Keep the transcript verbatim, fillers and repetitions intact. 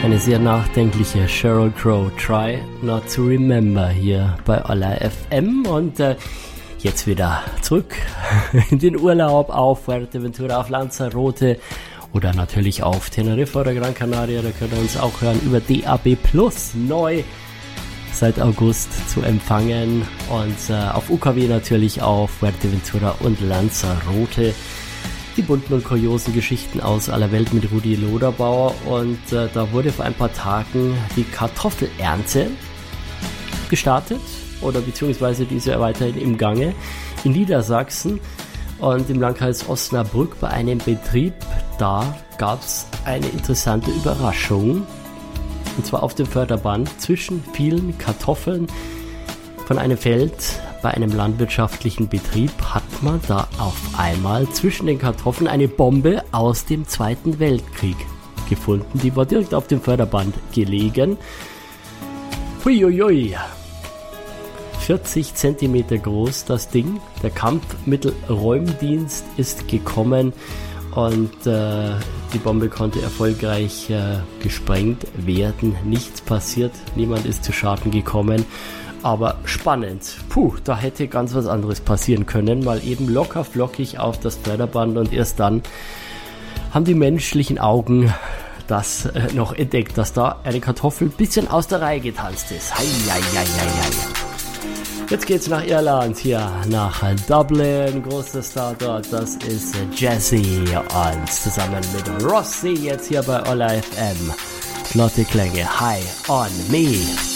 Eine sehr nachdenkliche Sheryl Crow, Try Not to Remember hier bei Olla F M und äh, jetzt wieder zurück in den Urlaub auf Fuerteventura, auf Lanzarote oder natürlich auf Teneriffa oder Gran Canaria. Da könnt ihr uns auch hören über D A B Plus, neu seit August zu empfangen und äh, auf U K W natürlich auf Fuerteventura und Lanzarote. Die bunten und kuriosen Geschichten aus aller Welt mit Rudi Loderbauer und äh, da wurde vor ein paar Tagen die Kartoffelernte gestartet oder beziehungsweise diese weiterhin im Gange in Niedersachsen und im Landkreis Osnabrück bei einem Betrieb. Da gab es eine interessante Überraschung und zwar auf dem Förderband zwischen vielen Kartoffeln von einem Feld. Bei einem landwirtschaftlichen Betrieb hat man da auf einmal zwischen den Kartoffeln eine Bombe aus dem Zweiten Weltkrieg gefunden. Die war direkt auf dem Förderband gelegen. Huiuiui. vierzig Zentimeter groß das Ding. Der Kampfmittelräumdienst ist gekommen und äh, die Bombe konnte erfolgreich äh, gesprengt werden. Nichts passiert, niemand ist zu Schaden gekommen. Aber spannend. Puh, da hätte ganz was anderes passieren können. Mal eben locker flockig auf das Förderband und erst dann haben die menschlichen Augen das äh, noch entdeckt, dass da eine Kartoffel ein bisschen aus der Reihe getanzt ist. Hei, hei, hei, hei, hei. Jetzt geht's nach Irland, hier nach Dublin. Großer Star dort, das ist Jesse und zusammen mit Rossi jetzt hier bei Olla F M. Flotte Klänge, High on Me.